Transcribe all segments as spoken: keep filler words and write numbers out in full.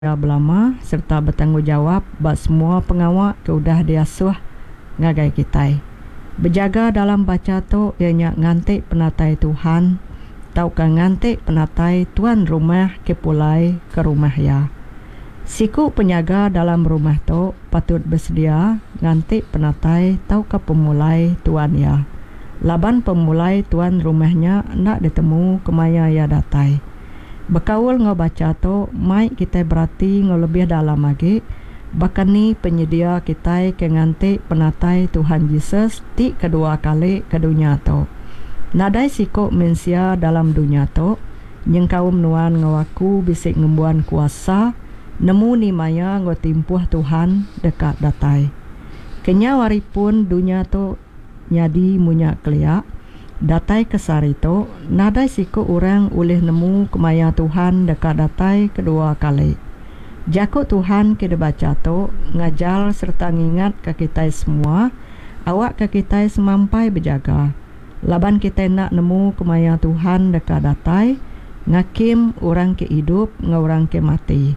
belama serta bertanggungjawab bak semua pengawak ke udah diasuh ngagai kita. Berjaga dalam baca tu ianya ngantik penatai Tuhan, tau ka ngantik penatai tuan rumah ke pulai ke rumah ya. Siku penjaga dalam rumah tu patut bersedia ngantik penatai tau ka pemulai tuan ya. Laban pemulai tuan rumahnya nak ditemu kemaya ya datai. Berkaul ngau baca tu, mai kita berarti ngau lebih dalam lagi. Bahkan ni penyedia kita ke ngantik penatai Tuhan Yesus ti kedua kali ke dunia tu. Nadai sikok mensia dalam dunia tu, yang kaum nuan ngawaku bisik ngembuan kuasa, nemu ni maya ngau timpuh Tuhan dekat datai. Kenya waripun dunia tu nyadi munya keliak, datai kesari tu, nadai siku orang boleh nemu kemaya Tuhan dekat datai kedua kali. Jakut Tuhan kita baca tu, ngajal serta ngingat ke kita semua, awak ke kita semampai berjaga. Laban kita nak nemu kemaya Tuhan dekat datai, ngakim orang ke hidup, ngorang ke mati.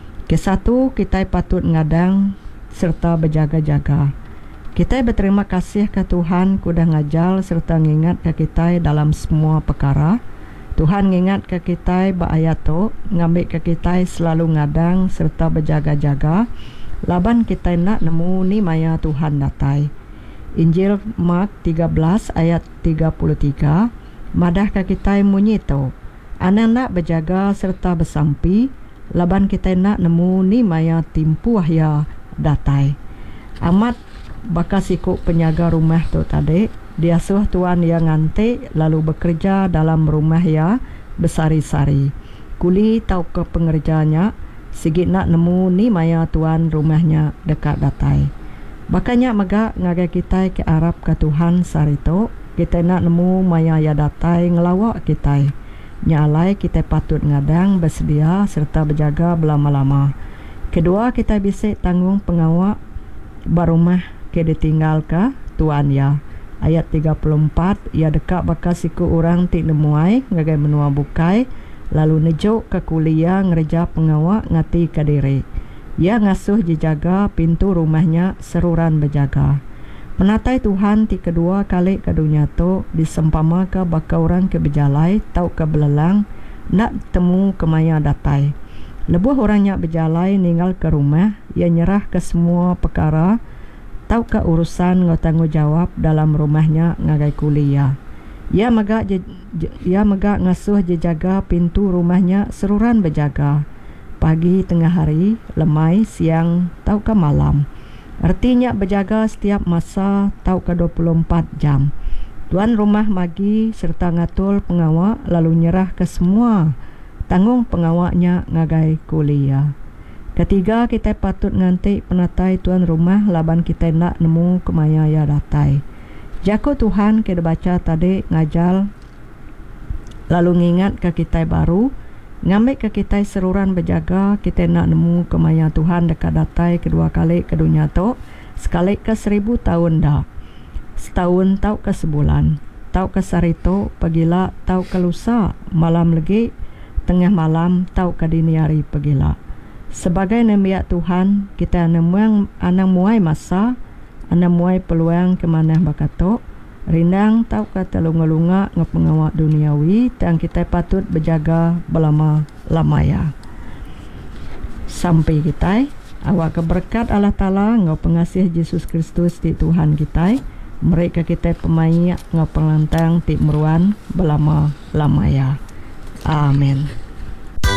Kesatu kita patut ngadang serta berjaga-jaga. Kita berterima kasih ke Tuhan kudah ngajal serta ngingat ke kita dalam semua perkara. Tuhan ngingat ke kita beayat tu, ngambil ke kita selalu ngadang serta berjaga-jaga. Laban kita nak nemu ni maya Tuhan datai. Injil Mark tiga belas ayat tiga puluh tiga, madah ke kita munyi tu, anak nak berjaga serta bersampi. Laban kita nak nemu ni maya timpuh ya datai. Amat bakal sikuk penjaga rumah tu tadi, diasuh tuan yang ngantik lalu bekerja dalam rumah ya besari-sari. Kuli tau ke pengerjanya, sigit nak nemu ni maya tuan rumahnya dekat datai. Bakanya megak ngagai kita ke Arab ke Tuhan sari tu, kita nak nemu maya ya datai ngelawak kita. Nyalai kita patut ngadang bersedia serta berjaga belama-lama. Kedua kita bisik tanggung pengawak barumah ke ditinggal ke tuan ya. Ayat tiga puluh empat, ia dekat bakal siku orang tik nemuai ngagai menua bukai, lalu nejuk ke kuliah ngereja pengawak ngati ke diri. Ia ngasuh dijaga pintu rumahnya seruran berjaga. Penatai Tuhan ti kedua kali ke dunia tu disempama ke bakal orang ke berjalai tau ke belelang nak temu kemaya datai. Lebuh orangnya berjalai ninggal ke rumah, ia nyerah ke semua perkara tau ke urusan ngau tanggungjawab dalam rumahnya ngagai kuliah. Ia megak je, je, ia megak ngasuh jejaga pintu rumahnya seruran berjaga. Pagi, tengah hari, lemai, siang, tau ke malam. Artinya berjaga setiap masa tau ke dua puluh empat jam. Tuan rumah magi serta ngatul pengawak lalu nyerah ke semua tanggung pengawaknya ngagai kuliah. Ketiga, kita patut ngantik penatai tuan rumah laban kita nak nemu kemaya ya datai. Jaku Tuhan kita baca tadi ngajal lalu ngingat ke kita baru, ngambil ke kita seruran berjaga, kita nak nemu kemaya Tuhan dekat datai kedua kali ke dunia tu, sekali ke seribu tahun dah. Setahun tau ke sebulan, tau ke sarito, pagila tau ke lusa, malam lagi, tengah malam tau ke dini hari pagila. Sebagai namiak Tuhan, kita nemuang anang muai masa, anang muai peluang kemana bakato, rindang tau ke telunga-lunga ngepengawak duniawi, dan kita patut berjaga belama-lama ya. Sampai kita, awak keberkat Allah Ta'ala, ngau pengasih Yesus Kristus di Tuhan kita, mereka kita pemain ngau pelantang ti meruan belama-lama ya. Amin.